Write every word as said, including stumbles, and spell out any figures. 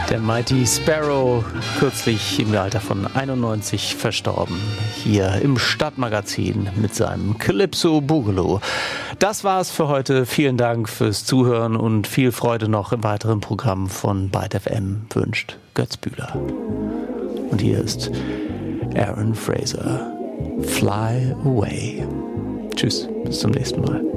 Der Mighty Sparrow, kürzlich im Alter von einundneunzig verstorben, hier im Stadtmagazin mit seinem Calypso Boogaloo. Das war's für heute. Vielen Dank fürs Zuhören und viel Freude noch im weiteren Programm von Byte F M, wünscht Götz Bühler. Und hier ist Aaron Fraser, Fly Away. Tschüss, bis zum nächsten Mal.